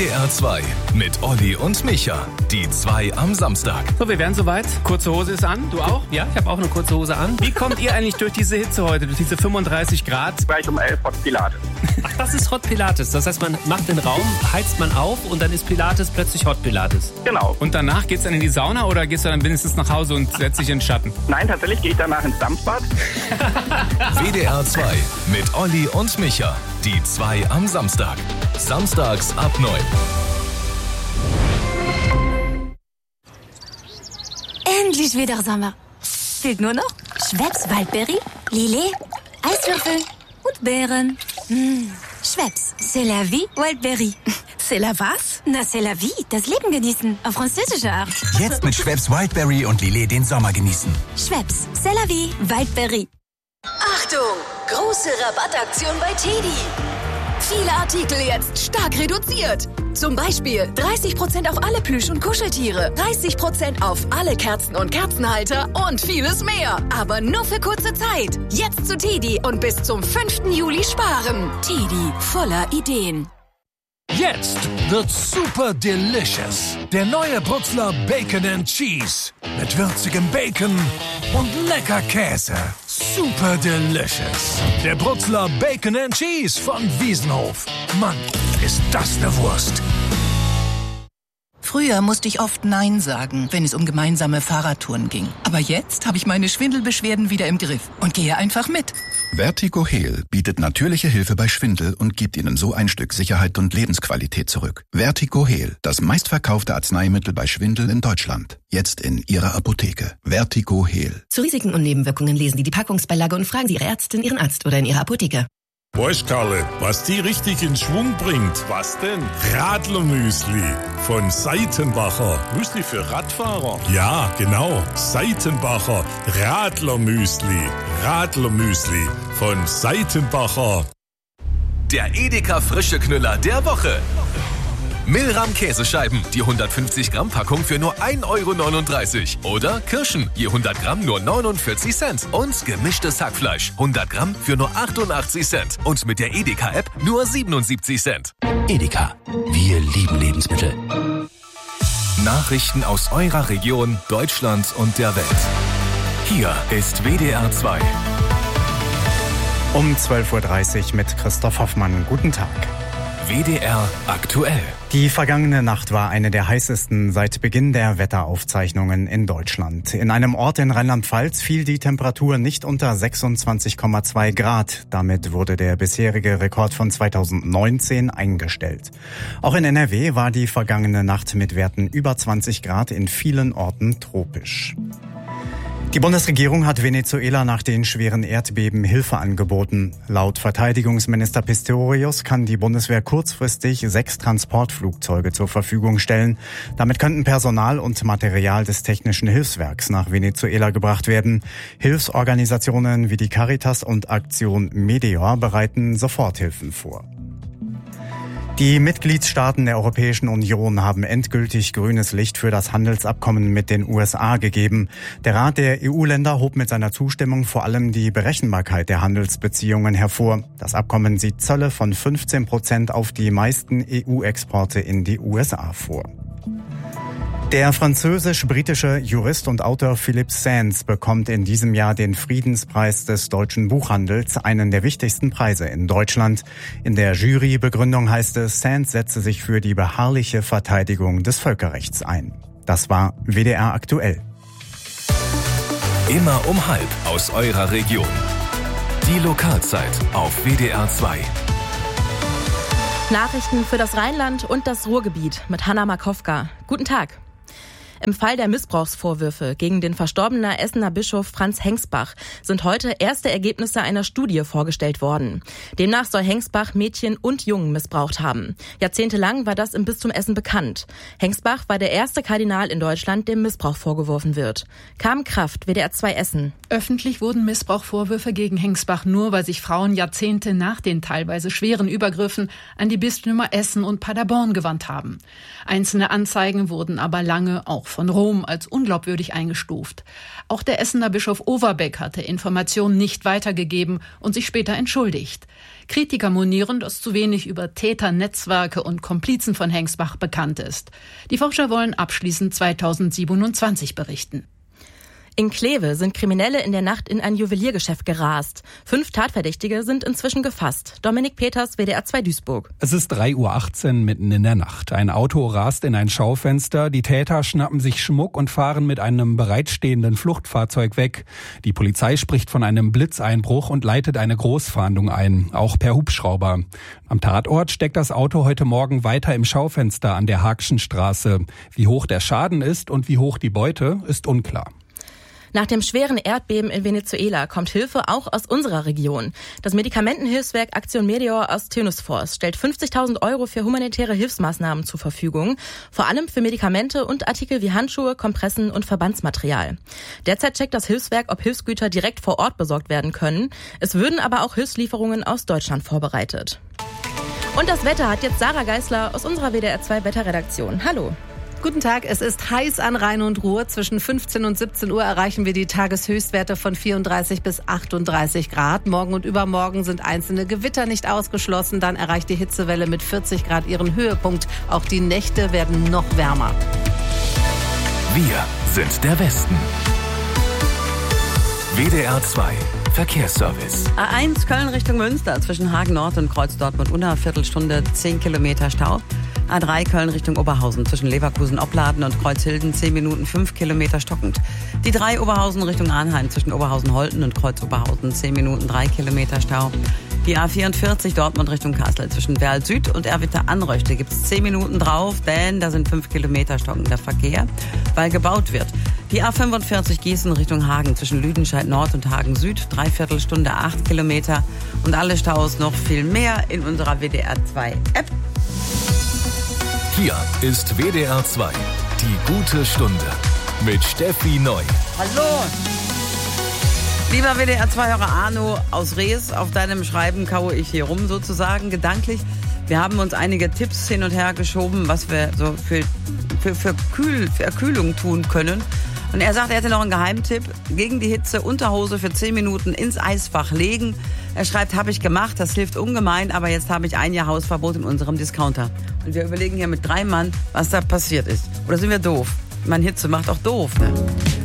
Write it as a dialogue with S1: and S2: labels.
S1: WDR 2 mit Olli und Micha. Die 2 am Samstag.
S2: So, wir wären soweit. Kurze Hose ist an. Du auch? Ja, ich habe auch eine kurze Hose an. Wie kommt ihr eigentlich durch diese Hitze heute, durch diese 35 Grad?
S3: Gleich um 11 Hot Pilates.
S2: Ach, das ist Hot Pilates. Das heißt, man macht den Raum, heizt man auf und dann ist Pilates plötzlich Hot Pilates.
S3: Genau.
S2: Und danach geht's dann in die Sauna oder gehst du dann wenigstens nach Hause und setzt dich in den Schatten?
S3: Nein, tatsächlich gehe ich danach ins Dampfbad.
S1: WDR 2 mit Olli und Micha. Die 2 am Samstag. Samstags ab 9.
S4: Endlich wieder Sommer. Fehlt nur noch Schweppes Waldberry, Lillet, Eiswürfel und Beeren. Schweppes, c'est la vie, Waldberry.
S5: C'est la was?
S4: Na, c'est la vie, das Leben genießen, auf französische Art.
S6: Jetzt mit Schweppes Wildberry und Lillet den Sommer genießen.
S4: Schweppes, c'est la vie, Waldberry.
S7: Achtung! Große Rabattaktion bei TEDi. Viele Artikel jetzt stark reduziert. Zum Beispiel 30% auf alle Plüsch- und Kuscheltiere, 30% auf alle Kerzen und Kerzenhalter und vieles mehr. Aber nur für kurze Zeit. Jetzt zu TEDi und bis zum 5. Juli sparen. TEDi, voller Ideen.
S8: Jetzt wird's super delicious. Der neue Brutzler Bacon and Cheese. Mit würzigem Bacon und lecker Käse. Super delicious. Der Brutzler Bacon and Cheese von Wiesenhof. Mann, ist das eine Wurst.
S5: Früher musste ich oft Nein sagen, wenn es um gemeinsame Fahrradtouren ging. Aber jetzt habe ich meine Schwindelbeschwerden wieder im Griff und gehe einfach mit.
S9: VertigoHeal bietet natürliche Hilfe bei Schwindel und gibt Ihnen so ein Stück Sicherheit und Lebensqualität zurück. VertigoHeal, das meistverkaufte Arzneimittel bei Schwindel in Deutschland. Jetzt in Ihrer Apotheke. VertigoHeal.
S10: Zu Risiken und Nebenwirkungen lesen Sie die Packungsbeilage und fragen Sie Ihre Ärztin, Ihren Arzt oder in Ihrer Apotheke.
S11: Weißt Karle, was die richtig in Schwung bringt? Was denn? Radlermüsli von Seitenbacher. Müsli für Radfahrer? Ja, genau. Seitenbacher Radlermüsli. Radlermüsli von Seitenbacher.
S1: Der Edeka frische Knüller der Woche. Milram Käsescheiben, die 150 Gramm Packung für nur 1,39 €. Oder Kirschen, je 100 Gramm nur 49 Cent. Und gemischtes Hackfleisch, 100 Gramm für nur 88 Cent. Und mit der Edeka-App nur 77 Cent.
S6: Edeka, wir lieben Lebensmittel.
S1: Nachrichten aus eurer Region, Deutschland und der Welt. Hier ist WDR 2.
S12: Um 12:30 Uhr mit Christoph Hoffmann. Guten Tag.
S1: WDR aktuell.
S12: Die vergangene Nacht war eine der heißesten seit Beginn der Wetteraufzeichnungen in Deutschland. In einem Ort in Rheinland-Pfalz fiel die Temperatur nicht unter 26,2 Grad. Damit wurde der bisherige Rekord von 2019 eingestellt. Auch in NRW war die vergangene Nacht mit Werten über 20 Grad in vielen Orten tropisch. Die Bundesregierung hat Venezuela nach den schweren Erdbeben Hilfe angeboten. Laut Verteidigungsminister Pistorius kann die Bundeswehr kurzfristig 6 Transportflugzeuge zur Verfügung stellen. Damit könnten Personal und Material des Technischen Hilfswerks nach Venezuela gebracht werden. Hilfsorganisationen wie die Caritas und Aktion Meteor bereiten Soforthilfen vor. Die Mitgliedstaaten der Europäischen Union haben endgültig grünes Licht für das Handelsabkommen mit den USA gegeben. Der Rat der EU-Länder hob mit seiner Zustimmung vor allem die Berechenbarkeit der Handelsbeziehungen hervor. Das Abkommen sieht Zölle von 15% auf die meisten EU-Exporte in die USA vor. Der französisch-britische Jurist und Autor Philippe Sands bekommt in diesem Jahr den Friedenspreis des deutschen Buchhandels, einen der wichtigsten Preise in Deutschland. In der Jurybegründung heißt es, Sands setze sich für die beharrliche Verteidigung des Völkerrechts ein. Das war WDR aktuell.
S1: Immer um 12 aus eurer Region. Die Lokalzeit auf WDR 2.
S13: Nachrichten für das Rheinland und das Ruhrgebiet mit Hanna Markowka. Guten Tag. Im Fall der Missbrauchsvorwürfe gegen den verstorbenen Essener Bischof Franz Hengsbach sind heute erste Ergebnisse einer Studie vorgestellt worden. Demnach soll Hengsbach Mädchen und Jungen missbraucht haben. Jahrzehntelang war das im Bistum Essen bekannt. Hengsbach war der erste Kardinal in Deutschland, dem Missbrauch vorgeworfen wird. Carmen Kraft, WDR 2 Essen.
S14: Öffentlich wurden Missbrauchvorwürfe gegen Hengsbach nur, weil sich Frauen Jahrzehnte nach den teilweise schweren Übergriffen an die Bistümer Essen und Paderborn gewandt haben. Einzelne Anzeigen wurden aber lange auch von Rom als unglaubwürdig eingestuft. Auch der Essener Bischof Overbeck hatte Informationen nicht weitergegeben und sich später entschuldigt. Kritiker monieren, dass zu wenig über Täter, Netzwerke und Komplizen von Hengsbach bekannt ist. Die Forscher wollen abschließend 2027 berichten.
S13: In Kleve sind Kriminelle in der Nacht in ein Juweliergeschäft gerast. 5 Tatverdächtige sind inzwischen gefasst. Dominik Peters, WDR 2 Duisburg.
S15: Es ist 3:18 Uhr mitten in der Nacht. Ein Auto rast in ein Schaufenster. Die Täter schnappen sich Schmuck und fahren mit einem bereitstehenden Fluchtfahrzeug weg. Die Polizei spricht von einem Blitzeinbruch und leitet eine Großfahndung ein, auch per Hubschrauber. Am Tatort steckt das Auto heute Morgen weiter im Schaufenster an der Haagschen Straße. Wie hoch der Schaden ist und wie hoch die Beute, ist unklar.
S13: Nach dem schweren Erdbeben in Venezuela kommt Hilfe auch aus unserer Region. Das Medikamentenhilfswerk Aktion Meteor aus Tönnesfors stellt 50.000 € für humanitäre Hilfsmaßnahmen zur Verfügung. Vor allem für Medikamente und Artikel wie Handschuhe, Kompressen und Verbandsmaterial. Derzeit checkt das Hilfswerk, ob Hilfsgüter direkt vor Ort besorgt werden können. Es würden aber auch Hilfslieferungen aus Deutschland vorbereitet. Und das Wetter hat jetzt Sarah Geisler aus unserer WDR 2 Wetterredaktion. Hallo.
S16: Guten Tag, es ist heiß an Rhein und Ruhr. Zwischen 15 und 17 Uhr erreichen wir die Tageshöchstwerte von 34 bis 38 Grad. Morgen und übermorgen sind einzelne Gewitter nicht ausgeschlossen. Dann erreicht die Hitzewelle mit 40 Grad ihren Höhepunkt. Auch die Nächte werden noch wärmer.
S1: Wir sind der Westen. WDR 2 Verkehrsservice.
S17: A1 Köln Richtung Münster zwischen Hagen Nord und Kreuz Dortmund-Unna, Viertelstunde 10 Kilometer Stau. A3 Köln Richtung Oberhausen zwischen Leverkusen-Opladen und Kreuzhilden 10 Minuten 5 Kilometer stockend. Die 3 Oberhausen Richtung Arnheim zwischen Oberhausen-Holten und Kreuz-Oberhausen 10 Minuten 3 Kilometer Stau. Die A44 Dortmund Richtung Kassel zwischen Werl Süd und Erwitte-Anröchte gibt es 10 Minuten drauf, denn da sind 5 Kilometer stockender Verkehr, weil gebaut wird. Die A45 Gießen Richtung Hagen zwischen Lüdenscheid Nord und Hagen Süd, 3/4 Stunde 8 Kilometer und alle Staus noch viel mehr in unserer WDR 2 App.
S1: Hier ist WDR 2, die gute Stunde mit Steffi Neu.
S17: Hallo! Lieber WDR 2-Hörer Arno aus Rees, auf deinem Schreiben kaue ich hier rum sozusagen, gedanklich. Wir haben uns einige Tipps hin und her geschoben, was wir so für Erkühlung tun können. Und er sagt, er hätte noch einen Geheimtipp. Gegen die Hitze Unterhose für 10 Minuten ins Eisfach legen. Er schreibt, habe ich gemacht, das hilft ungemein, aber jetzt habe ich 1 Jahr Hausverbot in unserem Discounter. Und wir überlegen hier mit 3 Mann, was da passiert ist. Oder sind wir doof? Ich meine, Hitze macht auch doof, ne?